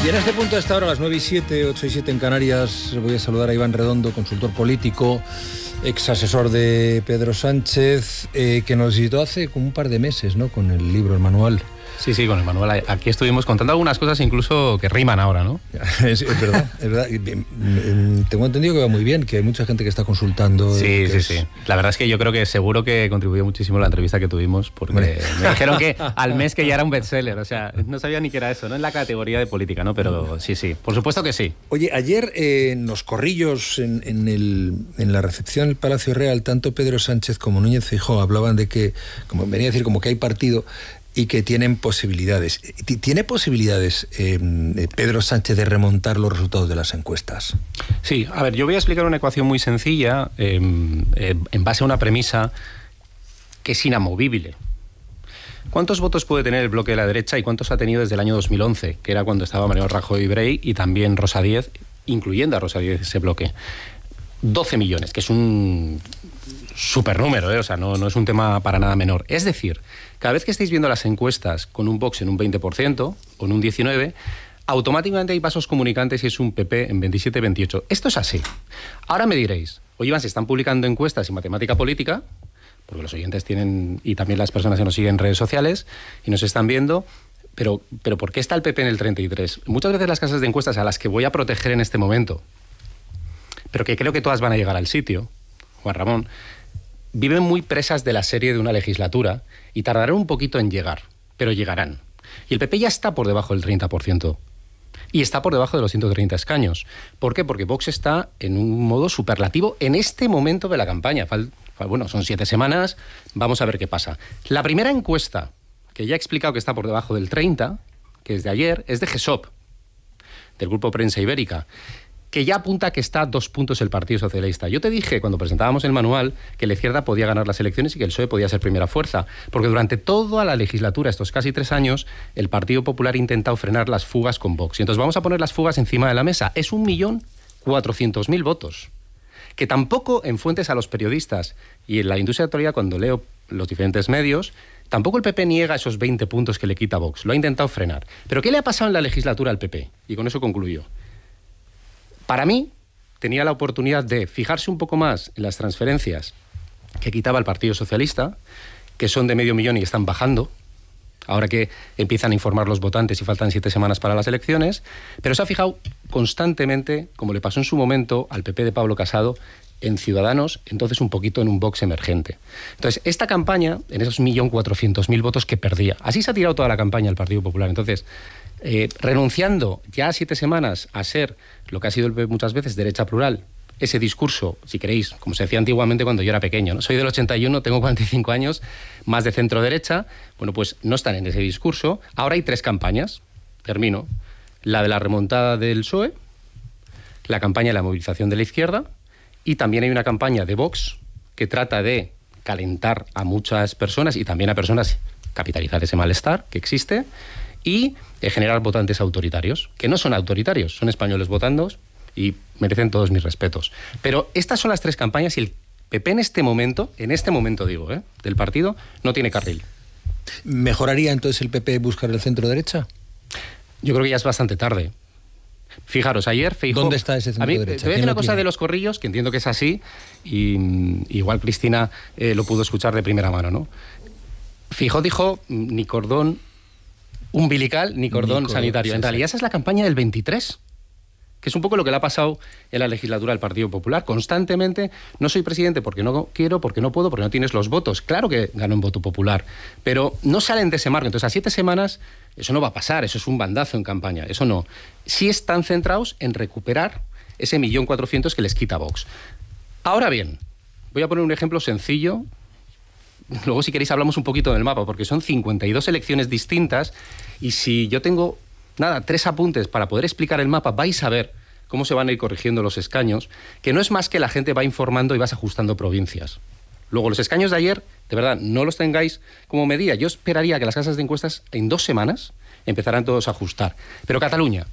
Y en este punto, hasta ahora, a las 9:07, 8:07 en Canarias, voy a saludar a Iván Redondo, consultor político, ex asesor de Pedro Sánchez, que nos visitó hace como un par de meses, ¿no?, con el libro, el manual. Sí, con el manual. Aquí estuvimos contando algunas cosas incluso que riman ahora, ¿no? Es verdad, es verdad. Tengo entendido que va muy bien, que hay mucha gente que está consultando. Sí. La verdad es que yo creo que seguro que contribuyó muchísimo la entrevista que tuvimos, porque me dijeron que al mes que ya era un bestseller, o sea, no sabía ni qué era eso, no en la categoría de política, ¿no? Pero sí, por supuesto que sí. Oye, ayer en los corrillos, en la recepción del Palacio Real, tanto Pedro Sánchez como Núñez Feijóo hablaban de que, como venía a decir, como que hay partido y que tienen posibilidades. ¿Tiene posibilidades Pedro Sánchez de remontar los resultados de las encuestas? Sí, a ver, yo voy a explicar una ecuación muy sencilla en base a una premisa que es inamovible. ¿Cuántos votos puede tener el bloque de la derecha y cuántos ha tenido desde el año 2011, que era cuando estaba Mariano Rajoy y Brey y también Rosa Díez, incluyendo a Rosa Díez ese bloque? 12 millones, que es un supernúmero, o sea, no es un tema para nada menor. Es decir, cada vez que estáis viendo las encuestas con un Vox en un 20% o en un 19%, automáticamente hay vasos comunicantes y es un PP en 27-28. Esto es así. Ahora me diréis, oye, Iván, se están publicando encuestas en matemática política, porque los oyentes tienen, y también las personas que nos siguen en redes sociales y nos están viendo, pero ¿por qué está el PP en el 33%? Muchas veces las casas de encuestas a las que voy a proteger en este momento, pero que creo que todas van a llegar al sitio, Juan Ramón, viven muy presas de la serie de una legislatura y tardarán un poquito en llegar, pero llegarán. Y el PP ya está por debajo del 30% y está por debajo de los 130 escaños. ¿Por qué? Porque Vox está en un modo superlativo en este momento de la campaña. Bueno, son 7 semanas, vamos a ver qué pasa. La primera encuesta, que ya he explicado que está por debajo del 30%, que es de ayer, es de GESOP, del Grupo Prensa Ibérica, que ya apunta que está a 2 puntos el Partido Socialista. Yo te dije, cuando presentábamos el manual, que la izquierda podía ganar las elecciones y que el PSOE podía ser primera fuerza, porque durante toda la legislatura, estos casi 3 años, el Partido Popular ha intentado frenar las fugas con Vox. Y entonces vamos a poner las fugas encima de la mesa. Es 1.400.000 votos, que tampoco en fuentes a los periodistas y en la industria de actualidad, cuando leo los diferentes medios, tampoco el PP niega esos 20 puntos que le quita Vox. Lo ha intentado frenar. ¿Pero qué le ha pasado en la legislatura al PP? Y con eso concluyo. Para mí, tenía la oportunidad de fijarse un poco más en las transferencias que quitaba el Partido Socialista, que son de 500.000 y están bajando, ahora que empiezan a informar los votantes y faltan 7 semanas para las elecciones, pero se ha fijado constantemente, como le pasó en su momento al PP de Pablo Casado, en Ciudadanos, entonces un poquito en un Vox emergente. Entonces, esta campaña, en esos 1.400.000 votos que perdía, así se ha tirado toda la campaña el Partido Popular. Entonces, renunciando ya a 7 semanas a ser lo que ha sido muchas veces derecha plural, ese discurso, si queréis, como se decía antiguamente cuando yo era pequeño, ¿no? Soy del 81, tengo 45 años, más de centro-derecha, bueno, pues no están en ese discurso. Ahora hay 3 campañas, termino, la de la remontada del PSOE, la campaña de la movilización de la izquierda, y también hay una campaña de Vox que trata de calentar a muchas personas y también a personas, capitalizar ese malestar que existe, y generar votantes autoritarios, que no son autoritarios, son españoles votando y merecen todos mis respetos. Pero estas son las 3 campañas y el PP en este momento digo, del partido, no tiene carril. ¿Mejoraría entonces el PP buscar el centro-derecha? Yo creo que ya es bastante tarde. Fijaros, ayer Feijóo... ¿Dónde está ese centro-derecha? Te voy a decir una cosa de los corrillos, que entiendo que es así, y igual Cristina lo pudo escuchar de primera mano, ¿no? Feijóo dijo, ni cordón umbilical ni cordón sanitario. En realidad esa es la campaña del 23, que es un poco lo que le ha pasado en la legislatura al Partido Popular. Constantemente, no soy presidente porque no quiero, porque no puedo, porque no tienes los votos. Claro que ganó en voto popular, pero no salen de ese marco. Entonces, a 7 semanas, eso no va a pasar, eso es un bandazo en campaña, eso no. Sí están centrados en recuperar ese 1.400.000 que les quita Vox. Ahora bien, voy a poner un ejemplo sencillo. Luego, si queréis, hablamos un poquito del mapa, porque son 52 elecciones distintas y si yo tengo, 3 apuntes para poder explicar el mapa, vais a ver cómo se van a ir corrigiendo los escaños, que no es más que la gente va informando y vas ajustando provincias. Luego, los escaños de ayer, de verdad, no los tengáis como medida. Yo esperaría que las casas de encuestas en 2 semanas empezarán todos a ajustar. Pero Cataluña,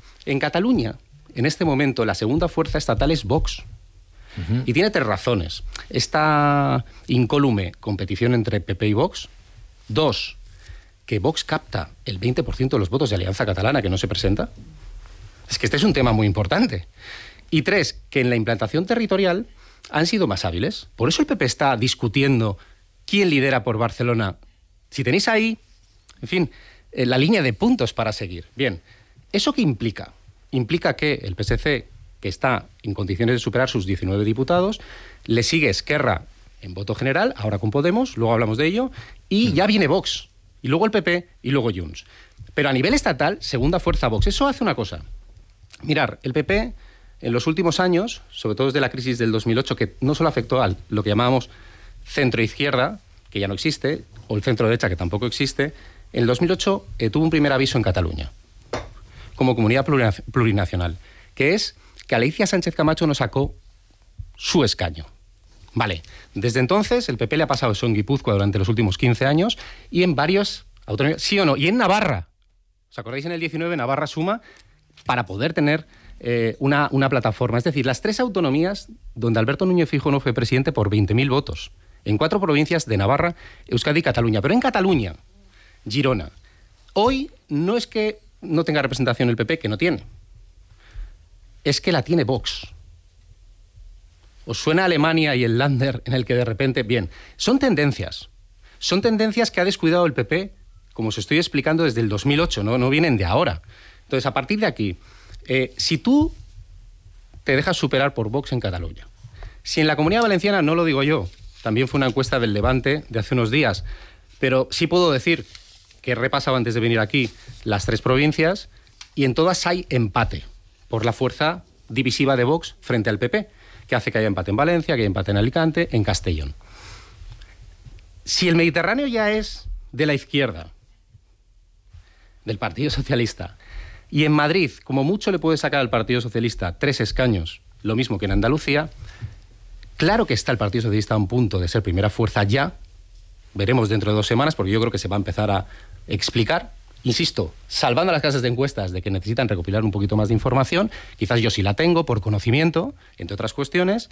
en este momento, la segunda fuerza estatal es Vox. Y tiene 3 razones. Esta incólume competición entre PP y Vox. 2, que Vox capta el 20% de los votos de Alianza Catalana, que no se presenta. Es que este es un tema muy importante. Y 3, que en la implantación territorial han sido más hábiles. Por eso el PP está discutiendo quién lidera por Barcelona. Si tenéis ahí, en fin, la línea de puntos para seguir. Bien, ¿eso qué implica? Implica que el PSC, que está en condiciones de superar sus 19 diputados, le sigue Esquerra en voto general, ahora con Podemos, luego hablamos de ello, y ya viene Vox, y luego el PP, y luego Junts. Pero a nivel estatal, segunda fuerza Vox. Eso hace una cosa. Mirar, el PP, en los últimos años, sobre todo desde la crisis del 2008, que no solo afectó a lo que llamábamos centro-izquierda, que ya no existe, o el centro-derecha, que tampoco existe, en el 2008 tuvo un primer aviso en Cataluña, como comunidad plurinacional, que es que Alicia Sánchez Camacho no sacó su escaño. Vale, desde entonces el PP le ha pasado eso en Guipúzcoa durante los últimos 15 años y en varios autonomías, sí o no, y en Navarra. ¿Os acordáis? En el 19 Navarra suma para poder tener una plataforma. Es decir, las 3 autonomías donde Alberto Núñez Feijóo no fue presidente por 20.000 votos. En 4 provincias de Navarra, Euskadi y Cataluña. Pero en Cataluña, Girona, hoy no es que no tenga representación el PP, que no tiene. Es que la tiene Vox. ¿Os suena Alemania y el Länder en el que de repente... Bien, son tendencias. Son tendencias que ha descuidado el PP, como os estoy explicando, desde el 2008, no vienen de ahora. Entonces, a partir de aquí, si tú te dejas superar por Vox en Cataluña, si en la Comunidad Valenciana, no lo digo yo, también fue una encuesta del Levante de hace unos días, pero sí puedo decir que he repasado antes de venir aquí las 3 provincias y en todas hay empate por la fuerza divisiva de Vox frente al PP, que hace que haya empate en Valencia, que haya empate en Alicante, en Castellón. Si el Mediterráneo ya es de la izquierda, del Partido Socialista, y en Madrid, como mucho le puede sacar al Partido Socialista 3 escaños, lo mismo que en Andalucía, claro que está el Partido Socialista a un punto de ser primera fuerza ya, veremos dentro de 2 semanas, porque yo creo que se va a empezar a explicar, insisto, salvando las casas de encuestas de que necesitan recopilar un poquito más de información, quizás yo sí la tengo por conocimiento, entre otras cuestiones,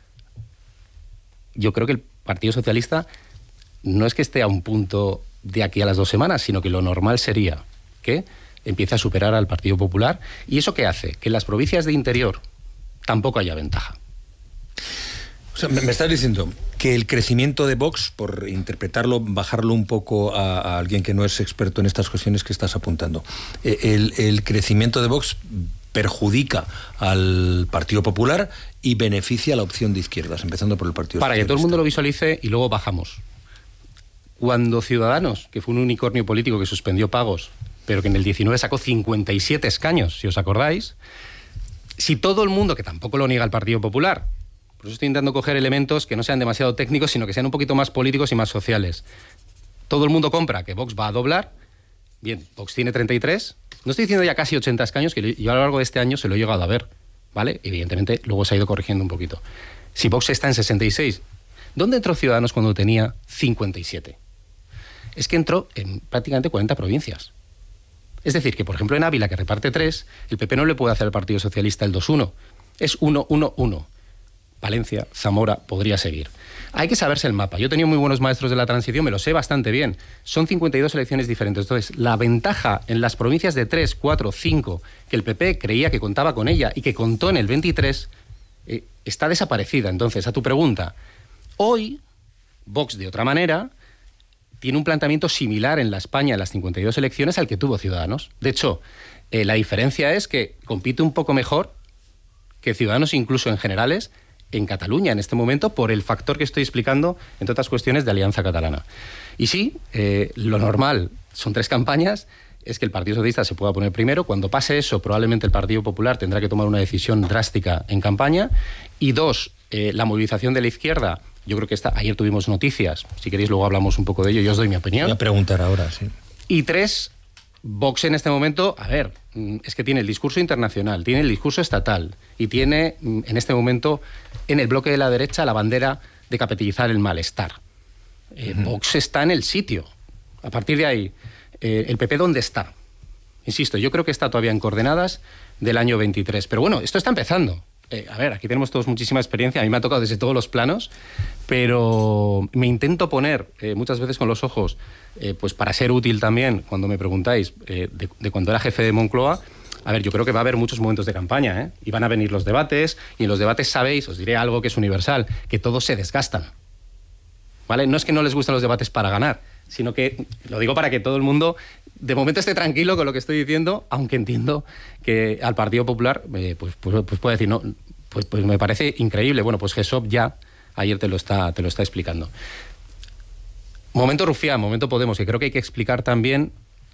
yo creo que el Partido Socialista no es que esté a un punto de aquí a las 2 semanas, sino que lo normal sería que empiece a superar al Partido Popular. ¿Y eso qué hace? Que en las provincias de interior tampoco haya ventaja. O sea, me estás diciendo que el crecimiento de Vox, por interpretarlo, bajarlo un poco a alguien que no es experto en estas cuestiones que estás apuntando, el crecimiento de Vox perjudica al Partido Popular y beneficia a la opción de izquierdas, empezando por el Partido Socialista. Para que todo el mundo lo visualice y luego bajamos. Cuando Ciudadanos, que fue un unicornio político que suspendió pagos, pero que en el 19 sacó 57 escaños, si os acordáis, si todo el mundo, que tampoco lo niega el Partido Popular, por eso estoy intentando coger elementos que no sean demasiado técnicos, sino que sean un poquito más políticos y más sociales. Todo el mundo compra que Vox va a doblar. Bien, Vox tiene 33. No estoy diciendo ya casi 80 escaños, que yo a lo largo de este año se lo he llegado a ver, ¿vale? Evidentemente, luego se ha ido corrigiendo un poquito. Si Vox está en 66, ¿dónde entró Ciudadanos cuando tenía 57? Es que entró en prácticamente 40 provincias. Es decir, que por ejemplo en Ávila, que reparte 3, el PP no le puede hacer al Partido Socialista el 2-1. Es 1-1-1. Valencia, Zamora, podría seguir. Hay que saberse el mapa. Yo he tenido muy buenos maestros de la transición, me lo sé bastante bien. Son 52 elecciones diferentes. Entonces, la ventaja en las provincias de 3, 4, 5, que el PP creía que contaba con ella y que contó en el 23, está desaparecida. Entonces, a tu pregunta, hoy, Vox, de otra manera, tiene un planteamiento similar en la España, en las 52 elecciones, al que tuvo Ciudadanos. De hecho, la diferencia es que compite un poco mejor que Ciudadanos, incluso en generales, en Cataluña en este momento, por el factor que estoy explicando, entre otras cuestiones, de Alianza Catalana. Y sí, lo normal, son 3 campañas, es que el Partido Socialista se pueda poner primero. Cuando pase eso, probablemente el Partido Popular tendrá que tomar una decisión drástica en campaña. Y 2, la movilización de la izquierda. Yo creo que ayer tuvimos noticias, si queréis luego hablamos un poco de ello, yo os doy mi opinión. Voy a preguntar ahora, sí. Y 3, Vox en este momento, a ver, es que tiene el discurso internacional, tiene el discurso estatal y tiene en este momento en el bloque de la derecha la bandera de capitalizar el malestar. Vox está en el sitio. A partir de ahí, ¿el PP dónde está? Insisto, yo creo que está todavía en coordenadas del año 23. Pero bueno, esto está empezando. A ver, aquí tenemos todos muchísima experiencia, a mí me ha tocado desde todos los planos, pero me intento poner muchas veces con los ojos, pues para ser útil también, cuando me preguntáis, de cuando era jefe de Moncloa, A ver, yo creo que va a haber muchos momentos de campaña, ¿eh? Y van a venir los debates, y en los debates sabéis, os diré algo que es universal, que todos se desgastan. ¿Vale? No es que no les gusten los debates para ganar, sino que, lo digo para que todo el mundo de momento esté tranquilo con lo que estoy diciendo, aunque entiendo que al Partido Popular pues puede decir, no, pues me parece increíble. Bueno, pues GESOP ya ayer te lo está explicando. Momento Rufián, momento Podemos, que creo que hay que explicar también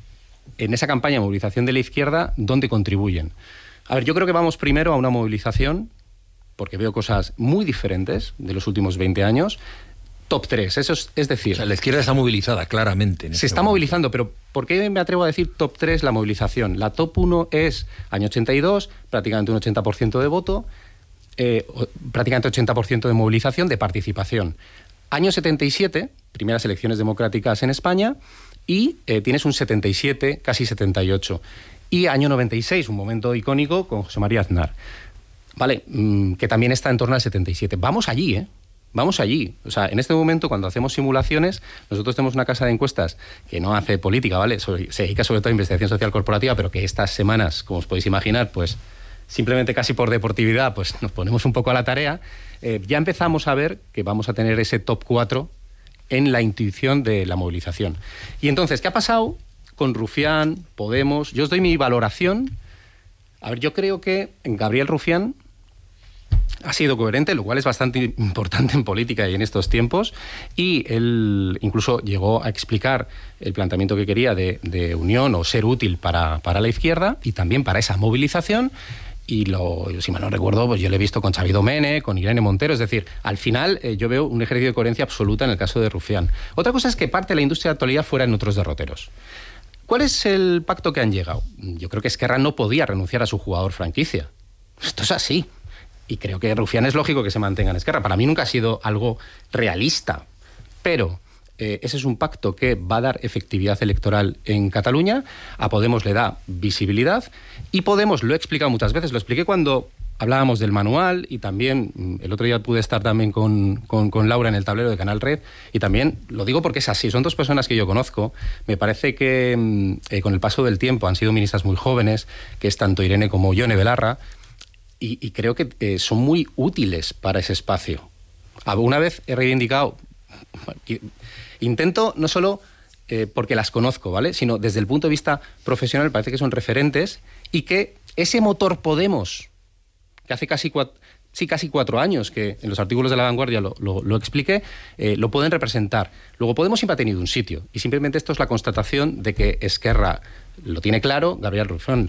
en esa campaña de movilización de la izquierda dónde contribuyen. A ver, yo creo que vamos primero a una movilización, porque veo cosas muy diferentes de los últimos 20 años, top 3, eso es decir... O sea, la izquierda está movilizada, claramente. Se está movilizando, pero ¿por qué me atrevo a decir top 3 la movilización? La top 1 es año 82, prácticamente un 80% de voto, prácticamente 80% de movilización, de participación. Año 77, primeras elecciones democráticas en España, y tienes un 77, casi 78. Y año 96, un momento icónico con José María Aznar. Vale, que también está en torno al 77. Vamos allí, ¿eh? Vamos allí. O sea, en este momento, cuando hacemos simulaciones, nosotros tenemos una casa de encuestas que no hace política, ¿vale? Se dedica sobre todo a investigación social corporativa, pero que estas semanas, como os podéis imaginar, pues simplemente casi por deportividad, pues nos ponemos un poco a la tarea. Ya empezamos a ver que vamos a tener ese top 4 en la intuición de la movilización. Y entonces, ¿qué ha pasado con Rufián, Podemos? Yo os doy mi valoración. A ver, yo creo que Gabriel Rufián ha sido coherente, lo cual es bastante importante en política y en estos tiempos, y él incluso llegó a explicar el planteamiento que quería de unión o ser útil para la izquierda y también para esa movilización. Y si mal no recuerdo, pues yo lo he visto con Xavi Domene, con Irene Montero. Es decir, al final yo veo un ejercicio de coherencia absoluta en el caso de Rufián. Otra cosa es que parte de la industria de la actualidad fuera en otros derroteros. ¿Cuál es el pacto que han llegado? Yo creo que Esquerra no podía renunciar a su jugador franquicia. Esto es así. Y creo que Rufián es lógico que se mantenga en Esquerra. Para mí nunca ha sido algo realista. Pero ese es un pacto que va a dar efectividad electoral en Cataluña. A Podemos le da visibilidad. Y Podemos, lo he explicado muchas veces, lo expliqué cuando hablábamos del manual, y también el otro día pude estar también con Laura en el tablero de Canal Red, y también lo digo porque es así, son dos personas que yo conozco. Me parece que con el paso del tiempo han sido ministras muy jóvenes, que es tanto Irene como Yone Belarra, y creo que son muy útiles para ese espacio. Una vez he reivindicado, intento no solo porque las conozco, ¿vale?, sino desde el punto de vista profesional, parece que son referentes, y que ese motor Podemos, que hace casi 4 años, que en los artículos de La Vanguardia lo expliqué, lo pueden representar. Luego, Podemos siempre ha tenido un sitio, y simplemente esto es la constatación de que Esquerra lo tiene claro, Gabriel Rufián